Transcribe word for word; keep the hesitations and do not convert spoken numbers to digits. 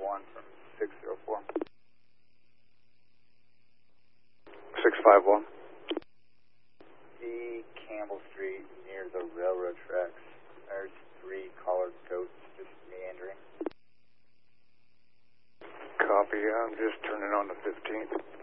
one from six zero four. six five one. The Campbell Street near the railroad tracks. There's three collared goats just meandering. Copy, I'm just turning on the fifteenth.